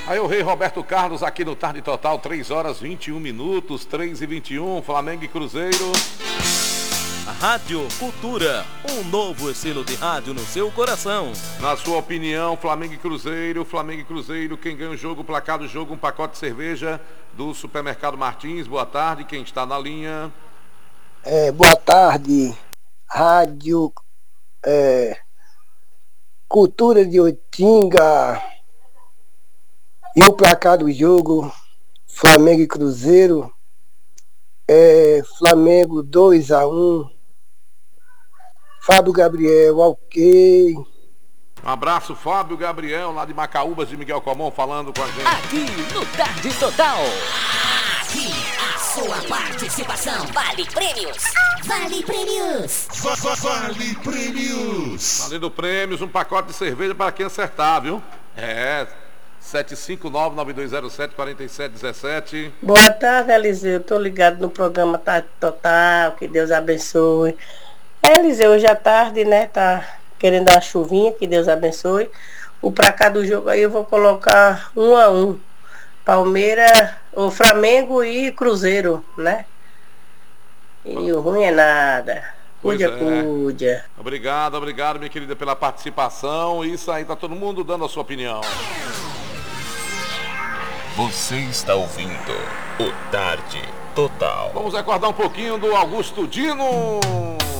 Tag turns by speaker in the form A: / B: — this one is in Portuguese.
A: Aí o rei Roberto Carlos aqui no Tarde Total, 3h21, 3h21, Flamengo e Cruzeiro.
B: Rádio Cultura, um novo estilo de rádio no seu coração.
A: Na sua opinião, Flamengo e Cruzeiro, quem ganha o jogo, placar do jogo, um pacote de cerveja do Supermercado Martins. Boa tarde, quem está na linha?
C: Boa tarde, Rádio Cultura de Oitinga. E o placar do jogo, Flamengo e Cruzeiro, Flamengo 2-1. Fábio Gabriel, ok.
A: Um abraço, Fábio Gabriel, lá de Macaúbas, de Miguel Comum, falando com a gente.
D: Aqui no Tarde Total. Aqui a sua participação. Vale prêmios. Vale prêmios.
E: Vale prêmios.
A: Valendo prêmios, um pacote de cerveja para quem acertar, viu? 759-9207-4717.
F: Boa tarde, Eliseu. Estou ligado no programa Tarde Total. Que Deus abençoe. Eliseu, hoje à tarde, né? Tá querendo dar uma chuvinha. Que Deus abençoe. O pra cá do jogo aí eu vou colocar 1-1. Palmeiras, o Flamengo e Cruzeiro, né? E o ruim é nada. Cuida.
A: Obrigado, minha querida, pela participação. Isso aí, tá todo mundo dando a sua opinião.
B: Você está ouvindo o Tarde Total.
A: Vamos acordar um pouquinho do Augusto Dino.